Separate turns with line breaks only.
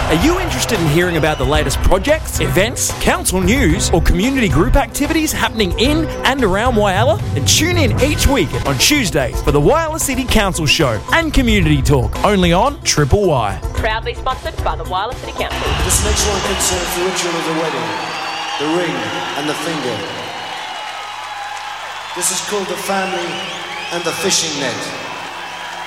Are you interested in hearing about the latest projects, events, council news, or community group activities happening in and around Whyalla? Then tune in each week on Tuesdays for the Whyalla City Council Show and Community Talk, only on Triple Y.
Proudly sponsored by the Whyalla City Council.
This next one concerns the ritual of the wedding, the ring and the finger. This is called the family and the fishing net.